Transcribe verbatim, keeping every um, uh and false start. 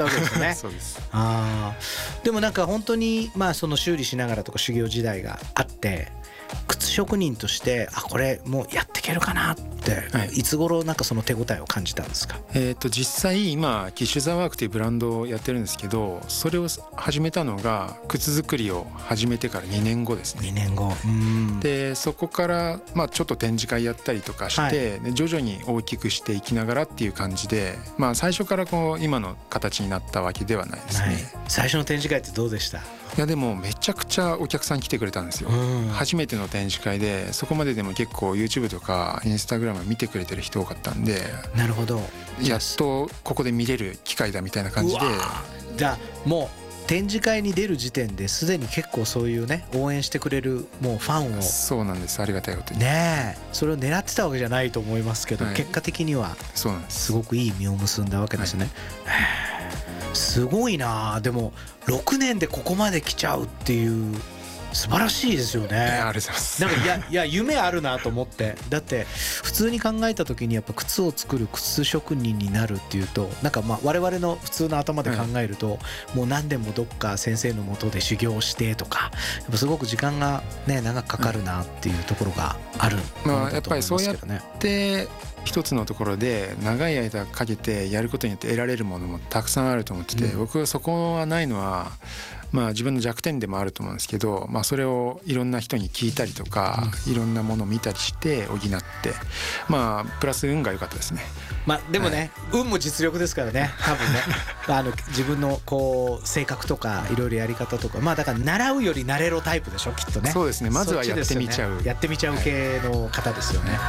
ったわけですよねそうです。 あでもなんか本当にまあその修理しながらとか修行時代があって靴職人としてあこれもうやっていけるかなって、はい、いつ頃なんかその手応えを感じたんですか？ えー、と実際今キッシュザワークというブランドをやってるんですけど、それを始めたのが靴作りを始めてからにねんごですね。 にねんごうんでそこからまあちょっと展示会やったりとかして、はい、で徐々に大きくしていきながらっていう感じで、まあ最初からこう今の形になったわけではないですね、はい、 最初の展示会ってどうでした？ いやでもめちゃくちゃお客さん来てくれたんですよ、うん、初めての展示会でそこまででも結構 YouTube とか Instagram 見てくれてる人多かったんで、 なるほど、 やっとここで見れる機会だみたいな感じで、 じゃあもう展示会に出る時点ですでに結構そういうね応援してくれるもうファンを、 そうなんです、ありがたいことにねえそれを狙ってたわけじゃないと思いますけど、はい、結果的にはすごくいい実を結んだわけですね、はい、すごいな。でもろくねんでここまで来ちゃうっていう素晴らしいですよね。 ありがとうございます。 なんかいやいや夢あるなと思って、だって普通に考えた時にやっぱ靴を作る靴職人になるっていうとなんかまあ我々の普通の頭で考えると、はい、もう何年もどっか先生の下で修行してとかやっぱすごく時間がね長くかかるなっていうところがあるまあやっぱりそうやって一つのところで長い間かけてやることによって得られるものもたくさんあると思ってて、うん、僕はそこはないのはまあ自分の弱点でもあると思うんですけど、まあそれをいろんな人に聞いたりとか、うん、いろんなものを見たりして補ってまあプラス運が良かったですね。 まあでもね、はい、運も実力ですからね多分ねあの自分のこう性格とかいろいろやり方とかまあだから習うより慣れろタイプでしょきっとね。 そうですね、まずはやってみちゃう、 やってみちゃう系の方ですよね、はい。